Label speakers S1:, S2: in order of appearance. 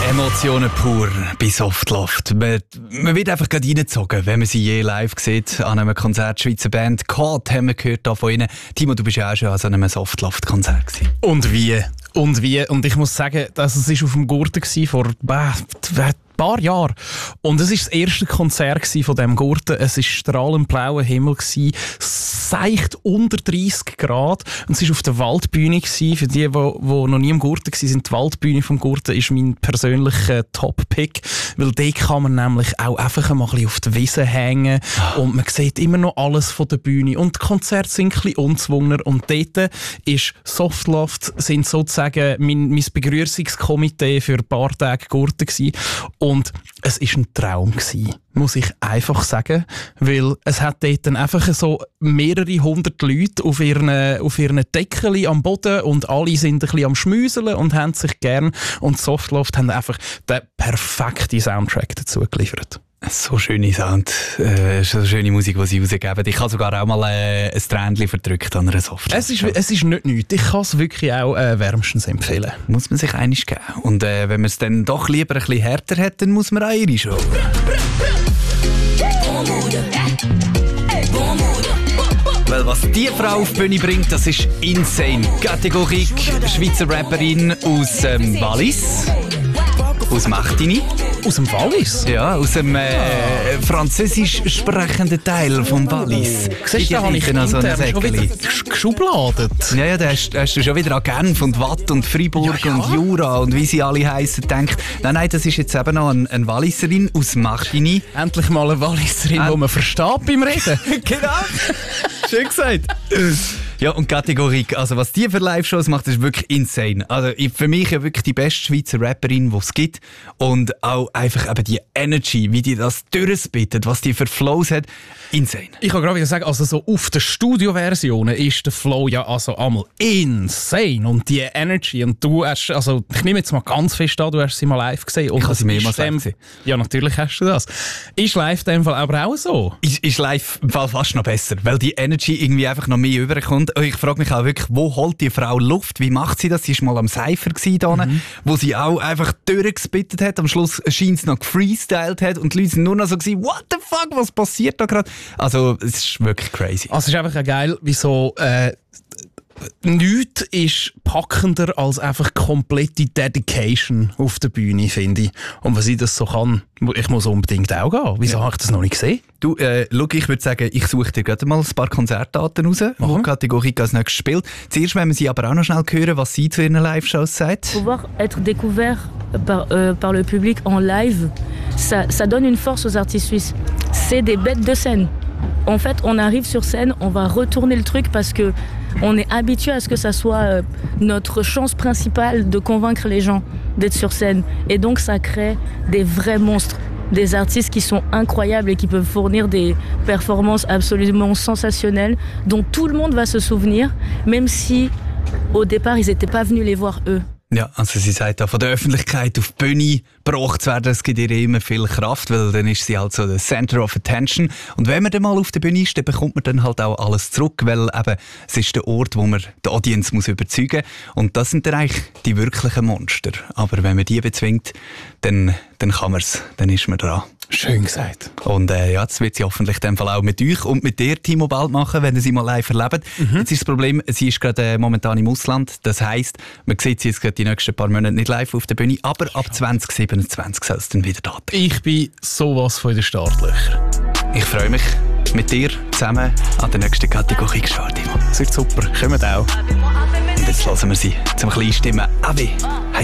S1: Emotionen pur bei Softloft. Man wird einfach gerade reingezogen, wenn man sie je live sieht. An einem Konzert Schweizer Band Caught haben wir gehört da von ihnen. Timo, du bist ja auch schon an so einem Softloft-Konzert gewesen.
S2: Und wie? Und ich muss sagen, dass es auf dem Gurten war vor ein paar Jahren. Und es war das erste Konzert von diesem Gurten. Es war strahlend blauer Himmel, seicht unter 30 Grad. Und es war auf der Waldbühne. Für die noch nie im Gurten waren, die Waldbühne vom Gurten ist mein persönlicher Top-Pick. Weil dort kann man nämlich auch einfach mal ein bisschen auf der Wiese hängen. Und man sieht immer noch alles von der Bühne. Und die Konzerte sind ein bisschen unzwungener. Und dort ist Softloft sind sozusagen mein Begrüßungskomitee für ein paar Tage Gurten gewesen. Und es war ein Traum gewesen, muss ich einfach sagen. Weil es hat dort dann einfach so mehrere hundert Leute auf ihren Deckchen am Boden und alle sind ein bisschen am Schmüseln und haben sich gern. Und Softloft haben einfach den perfekten Soundtrack dazu geliefert.
S1: So schöne Sound, so schöne Musik, die sie rausgeben. Ich habe sogar auch mal ein Tränchen verdrückt an einer Softloft.
S2: Es ist nicht nichts. Ich kann es wirklich auch wärmstens empfehlen.
S1: Muss man sich einig geben. Und wenn man es dann doch lieber ein bisschen härter hat, dann muss man auch ihre Show. Weil was die Frau auf die Bühne bringt, das ist insane. Kategorie Schweizer Rapperin aus Wallis. Aus Machtini.
S2: Aus dem Wallis?
S1: Ja, aus dem französisch sprechenden Teil vom Wallis.
S2: Siehst du, da habe ich noch so ein Säckchen geschubladet.
S1: Ja, da hast du schon wieder an Genf und Watt und Freiburg und Jura und wie sie alle heissen denkt. Nein, das ist jetzt eben noch eine Walliserin aus Machtini.
S2: Endlich mal eine Walliserin, die man versteht beim Reden.
S1: Genau. Schön gesagt. Ja, und Kategorie, also was die für Live-Shows macht, ist wirklich insane. Also für mich ja wirklich die beste Schweizer Rapperin, die es gibt. Und auch einfach eben die Energy, wie die das durchspittet, was die für Flows hat, insane.
S2: Ich kann gerade wieder sagen, also so auf der Studioversionen ist der Flow ja also einmal insane. Und die Energy, und du hast, also ich nehme jetzt mal ganz fest an, du hast sie mal live gesehen. Und
S1: ich habe sie mehrmals live gesehen.
S2: Ja, natürlich hast du das. Ist live in dem Fall aber auch so?
S1: Ist live im Fall fast noch besser, weil die Energy irgendwie einfach noch mehr überkommt. Ich frage mich auch wirklich, wo holt die Frau Luft? Wie macht sie das? Sie war mal am Cypher gewesen, wo sie auch einfach durchgespittet hat. Am Schluss scheint es noch gefreestylt hat und die Leute sind nur noch so gewesen, what the fuck, was passiert da gerade? Also, es ist wirklich crazy.
S2: Also, es ist einfach geil, wie so, nichts ist packender als einfach komplette Dedication auf der Bühne, finde ich. Und was ich das so kann, ich muss unbedingt auch gehen. Wieso habe ich das noch nicht gesehen?
S1: Du, schau, ich würde sagen, ich suche dir gerade mal ein paar Konzertdaten raus, wo die Kategorie als nächstes spielt. Zuerst wollen wir sie aber auch noch schnell hören, was sie zu ihren Live-Shows sagt.
S3: Pouvoir être découvert par le public en live, ça donne une force aux artistes suisses. C'est des bêtes de scène. En fait, on arrive sur scène, on va retourner le truc parce que on est habitué à ce que ça soit notre chance principale de convaincre les gens d'être sur scène. Et donc, ça crée des vrais monstres. Des artistes qui sont incroyables et qui peuvent fournir des performances absolument sensationnelles dont tout le monde va se souvenir, même si au départ, ils n'étaient pas venus les voir eux.
S1: Ja, also sie sagt auch, von der Öffentlichkeit auf die Bühne gebracht zu werden, das gibt ihr immer viel Kraft, weil dann ist sie halt so der Center of Attention. Und wenn man dann mal auf der Bühne ist, dann bekommt man dann halt auch alles zurück, weil eben, es ist der Ort, wo man die Audience muss überzeugen muss. Und das sind dann eigentlich die wirklichen Monster. Aber wenn man die bezwingt, dann kann man es, dann ist man dran.
S2: Schön gesagt.
S1: Und ja, das wird sie hoffentlich in dem Fall auch mit euch und mit dir, Timo, bald machen, wenn ihr sie mal live erlebt. Jetzt ist das Problem, sie ist gerade momentan im Ausland. Das heisst, man sieht sie jetzt gerade die nächsten paar Monate nicht live auf der Bühne, aber ab 2027 soll es dann wieder da sein.
S2: Ich bin sowas von den Startlöchern.
S1: Ich freue mich, mit dir zusammen an der nächsten Kategorie geschaut, Timo.
S2: Das wird super. Kommt auch.
S1: Und jetzt hören wir sie zum kleinen Stimmen. Ave.